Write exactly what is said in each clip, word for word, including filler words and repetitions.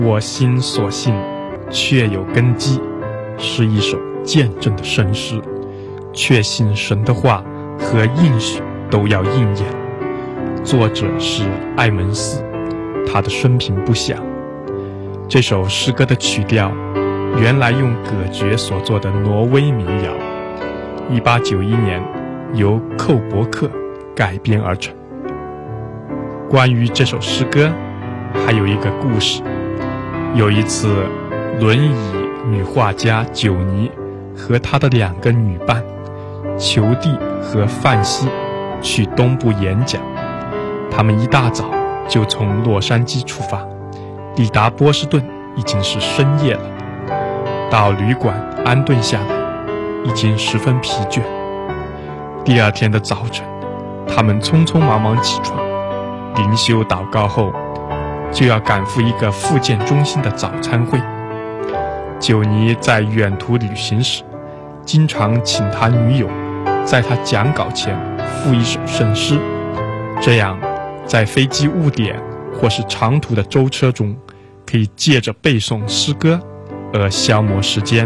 我心所信，确有根基，是一首见证的圣诗，确信神的话和应许都要应验。作者是艾蒙斯，他的生平不详。这首诗歌的曲调原来用葛爵所作的挪威民谣，一八九一年由寇伯克改编而成。关于这首诗歌还有一个故事。有一次，轮椅女画家久尼和她的两个女伴裘蒂和范西去东部演讲。他们一大早就从洛杉矶出发，抵达波士顿已经是深夜了。到旅馆安顿下来，已经十分疲倦。第二天的早晨，他们匆匆忙忙起床，灵修祷告后就要赶赴一个复健中心的早餐会。久尼在远途旅行时，经常请他女友在他讲稿前附一首圣诗，这样在飞机误点或是长途的舟车中，可以借着背诵诗歌而消磨时间。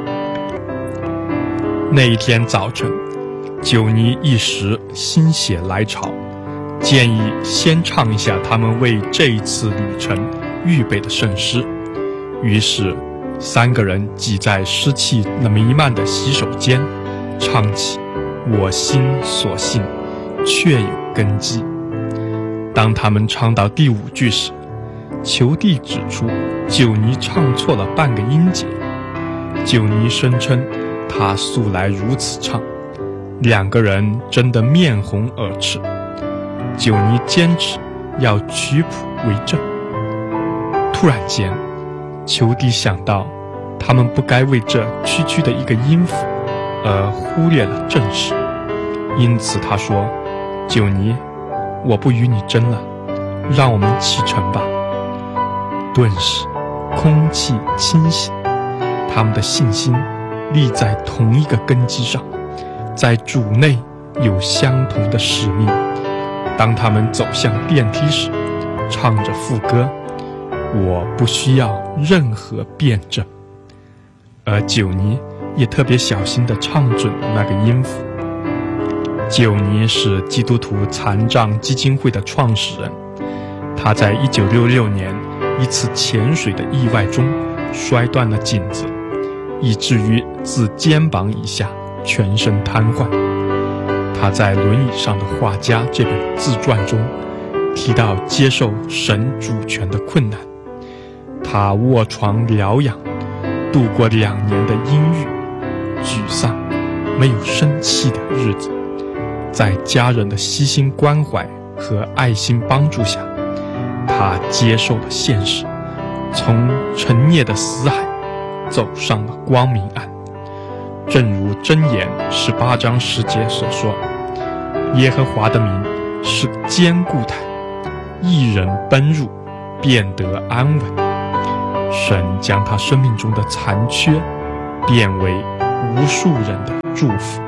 那一天早晨，久尼一时心血来潮，建议先唱一下他们为这一次旅程预备的圣诗。于是三个人挤在湿气弥漫的洗手间，唱起我心所信，确有根基。当他们唱到第五句时，裘蒂指出久尼唱错了半个音节。久尼声称他素来如此唱，两个人争得面红耳赤。久尼坚持要曲谱为证。突然间，裘蒂想到他们不该为这区区的一个音符而忽略了正事，因此他说：久尼，我不与你争了，让我们启程吧。顿时空气清醒，他们的信心立在同一个根基上，在主内有相同的使命。当他们走向电梯时，唱着副歌，我不需要任何辩证。而久尼也特别小心地唱准那个音符。久尼是基督徒残障基金会的创始人，他在一九六六年一次潜水的意外中摔断了颈子，以至于自肩膀以下全身瘫痪。他在《轮椅上的画家》这本自传中提到接受神主权的困难。他卧床疗养，度过两年的阴郁、沮丧、没有生气的日子。在家人的悉心关怀和爱心帮助下，他接受了现实，从沉溺的死海走上了光明岸。正如箴言十八章十节所说，耶和华的名是坚固台，一人奔入便得安稳。神将他生命中的残缺变为无数人的祝福。